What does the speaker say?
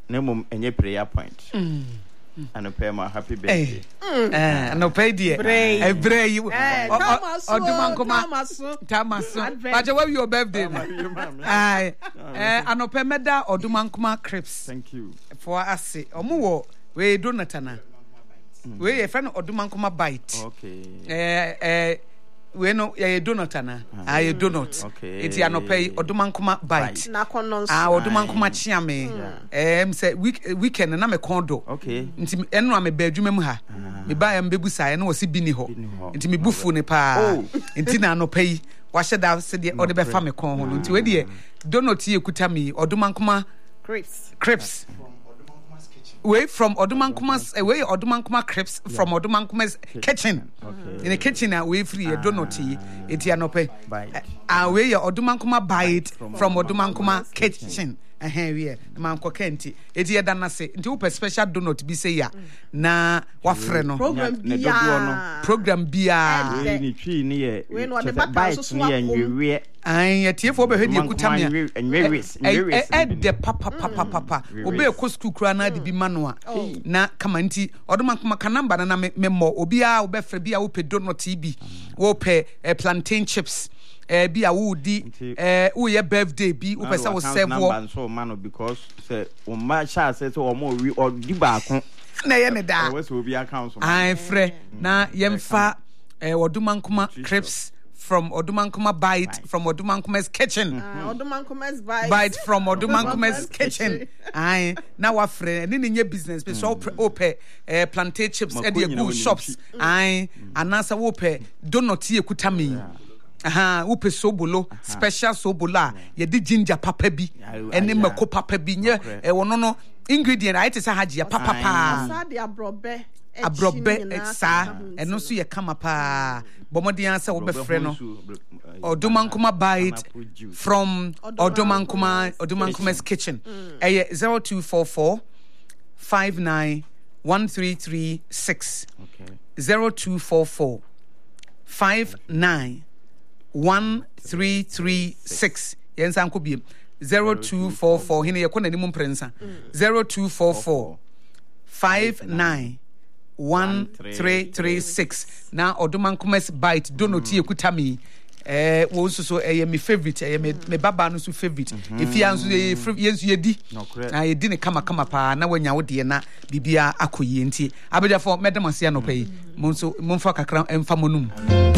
Name any prayer point. And pay my happy birthday. No pay dear. Bray you. Tamaso. But what your birthday? Aye. And pay meda or Dumankuma crepes. Thank you. For us, Omuo, we donatana. We a friend of Dumankuma bite. Okay. We know a donatana. I do not. Okay. It's an pay or Dumankuma bite. Or Dumankuma chiame. Say weekend and I'm a condo. Okay. And I'm a bedroom. Me buy and bebusa and was bini ho. Into me bufu ne pa. Intina no pay. Wash it out, said the other family con. Into a dear. Donut you could tell me or Dumankuma crepes. Away from Odumankuma's away Odumankuma crepes from Odumankuma's kitchen. In the kitchen away free a donut etianope. Away Odumankuma bite from Odumankuma kitchen. Here manko kenti eti dana se nti upe special donut bi se ya na wafre no program bia ni twi ni ye we no de bite ni enwe ai tiefo be hwede kutamia de papa obe ko school kura na de bi manoa na kama nti Odumankuma kanamba na memo obi a obefre bia upe donut bi wo pe plantain chips be a woody your birthday be upesa was serve so man because say o ma sha say so o mo wi o di ba ko na ye ne da we so bi account so ai frɛ na yemfa Odumankuma crepes from Odumankuma bite from Odumankuma's kitchen Odumankuma's bite from Odumankuma's kitchen ai na wa frɛ ni nye business be so ope plantain chips e dey go shops ai anasa wo pe donut ye kutami upe sobolo special sobola ye di ginger papa bi ene mako papa bi nye wono no ingredient I te say haji papa sa de abrobe sa eno so ye kama pa bomodian say wo be frɛ no Odumankuma bite from Odumankuma's kitchen 0244 59 1336 0244 59 1336 yensa nko biem 0244 hine ye kona ni mumprensa 0244 59 1336 na Odumankuma's bite donut ye kutami wo so me favorite me baba no so favorite efia nso yensu yedi na yedi ne kama pa na wanya wo de na bibia akoyi enti abedafo medamase no pay monso monfa kakra emfa monum